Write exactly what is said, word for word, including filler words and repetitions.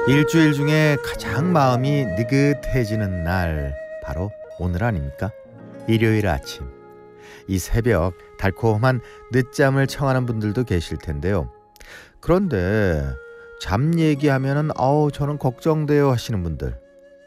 일주일 중에 가장 마음이 느긋해지는 날, 바로 오늘 아닙니까? 일요일 아침, 이 새벽 달콤한 늦잠을 청하는 분들도 계실 텐데요. 그런데 잠 얘기하면은 아우 저는 걱정돼요 하시는 분들,